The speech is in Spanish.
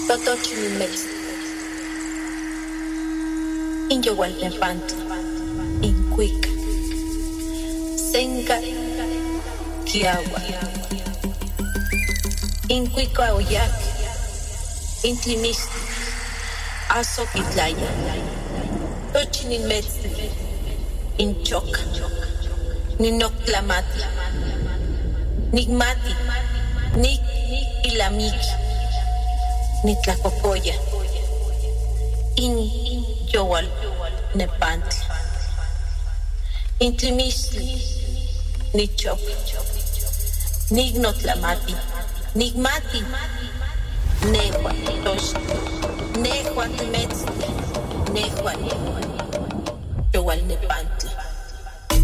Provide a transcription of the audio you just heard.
Totochinimex, Inyowaltepantli, Incuica, Senca, Kiawa, Incuica Oyac, Intlimistli, Azoquitlaya, Tochinimex, Inchoca, Ninoctlamati, Nigmati, Nik Ilamiki, Nitlacocoya, In Yowal Nepantli, Intlimistli, Nichop, Nignotlamati, Nigmati, Nehua Tosh, Nehua Temetzli, Nehua Yowal Nepantli.